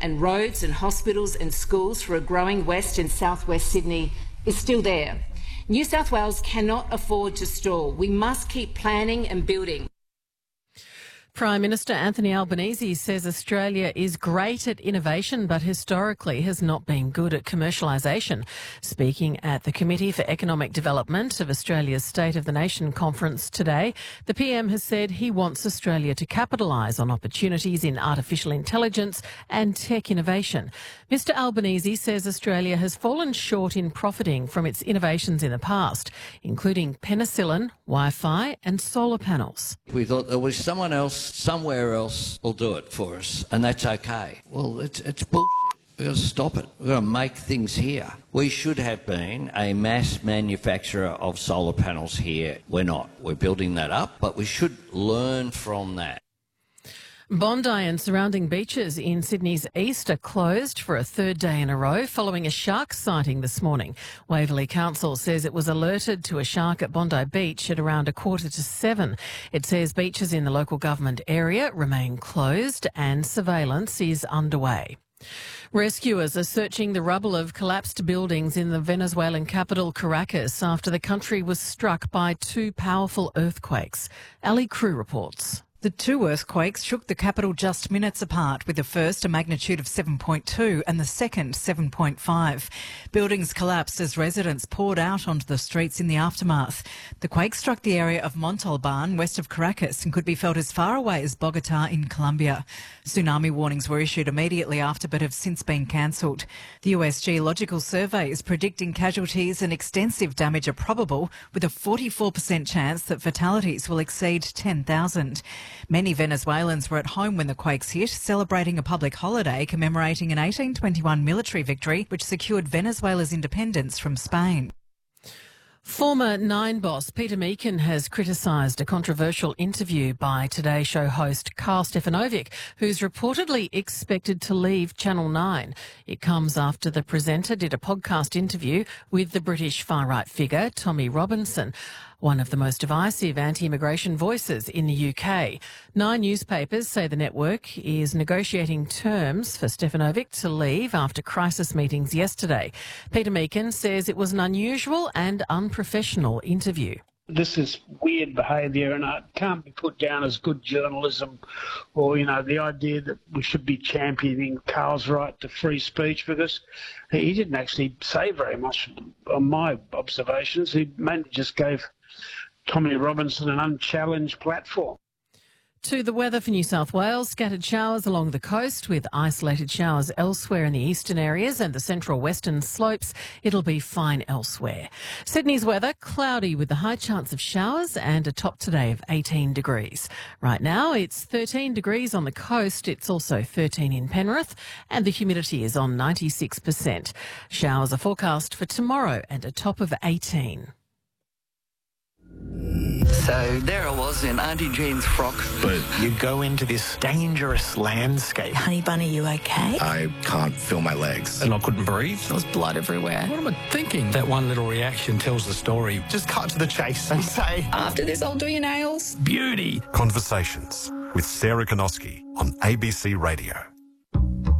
and roads and hospitals and schools for a growing West and Southwest Sydney is still there. New South Wales cannot afford to stall. We must keep planning and building. Prime Minister Anthony Albanese says Australia is great at innovation but historically has not been good at commercialisation. Speaking at the Committee for Economic Development of Australia's State of the Nation conference today, the PM has said he wants Australia to capitalise on opportunities in artificial intelligence and tech innovation. Mr Albanese says Australia has fallen short in profiting from its innovations in the past, including penicillin, Wi-Fi and solar panels. We thought there was someone else, somewhere else, will do it for us, and that's okay. Well, it's bullshit. We've got to stop it. We've got to make things here. We should have been a mass manufacturer of solar panels here. We're not. We're building that up, but we should learn from that. Bondi and surrounding beaches in Sydney's east are closed for a third day in a row following a shark sighting this morning. Waverley Council says it was alerted to a shark at Bondi Beach at around 6:45. It says beaches in the local government area remain closed and surveillance is underway. Rescuers are searching the rubble of collapsed buildings in the Venezuelan capital Caracas after the country was struck by two powerful earthquakes. Ali Crew reports. The two earthquakes shook the capital just minutes apart, with the first a magnitude of 7.2 and the second 7.5. Buildings collapsed as residents poured out onto the streets in the aftermath. The quake struck the area of Montalban, west of Caracas, and could be felt as far away as Bogota in Colombia. Tsunami warnings were issued immediately after but have since been cancelled. The US Geological Survey is predicting casualties and extensive damage are probable, with a 44% chance that fatalities will exceed 10,000. Many Venezuelans were at home when the quakes hit, celebrating a public holiday commemorating an 1821 military victory which secured Venezuela's independence from Spain. Former Nine boss Peter Meakin has criticised a controversial interview by Today Show host Carl Stefanovic, who's reportedly expected to leave Channel 9. It comes after the presenter did a podcast interview with the British far-right figure Tommy Robinson, one of the most divisive anti-immigration voices in the UK. 9 newspapers say the network is negotiating terms for Stefanovic to leave after crisis meetings yesterday. Peter Meakin says it was an unusual and unprofessional interview. This is weird behaviour and it can't be put down as good journalism or, the idea that we should be championing Carl's right to free speech, because he didn't actually say very much on my observations. He mainly just gave Tommy Robinson an unchallenged platform. To the weather for New South Wales, scattered showers along the coast with isolated showers elsewhere in the eastern areas and the central western slopes. It'll be fine elsewhere. Sydney's weather, cloudy with the high chance of showers and a top today of 18 degrees. Right now it's 13 degrees on the coast. It's also 13 in Penrith and the humidity is on 96%. Showers are forecast for tomorrow and a top of 18. So there I was in Auntie Jean's frock. But you go into this dangerous landscape. Honey Bunny, you okay? I can't feel my legs. And I couldn't breathe. There was blood everywhere. What am I thinking? That one little reaction tells the story. Just cut to the chase and say, After this, I'll do your nails. Beauty. Conversations with Sarah Konoski on ABC Radio.